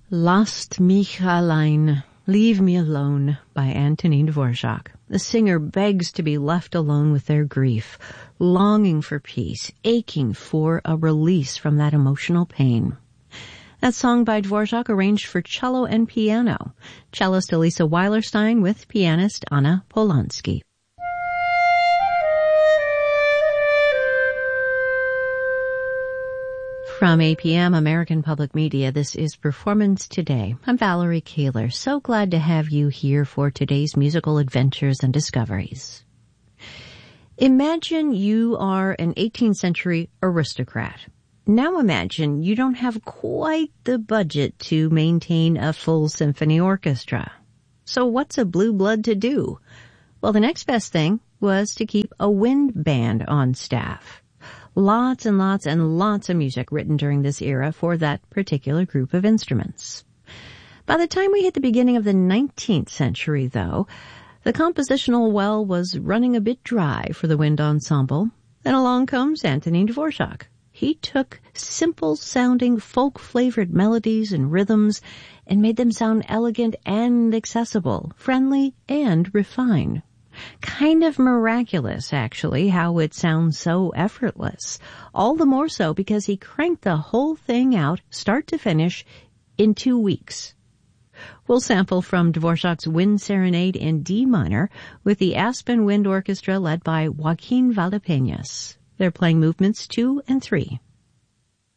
Lasst mich allein, Leave Me Alone by Antonin Dvorak. The singer begs to be left alone with their grief, longing for peace, aching for a release from that emotional pain. That song by Dvorak arranged for cello and piano. Cellist Elisa Weilerstein with pianist Anna Polansky. From APM, American Public Media, this is Performance Today. I'm Valerie Kaler. So glad to have you here for today's musical adventures and discoveries. Imagine you are an 18th century aristocrat. Now imagine you don't have quite the budget to maintain a full symphony orchestra. So what's a blue blood to do? Well, the next best thing was to keep a wind band on staff. Lots and lots and lots of music written during this era for that particular group of instruments. By the time we hit the beginning of the 19th century, though, the compositional well was running a bit dry for the wind ensemble. Then along comes Antonin Dvorak. He took simple-sounding, folk-flavored melodies and rhythms and made them sound elegant and accessible, friendly and refined. Kind of miraculous, actually, how it sounds so effortless. All the more so because he cranked the whole thing out, start to finish, in 2 weeks. We'll sample from Dvorak's Wind Serenade in D minor with the Aspen Wind Orchestra led by Joaquin Valdepeñas. They're playing movements 2 and 3.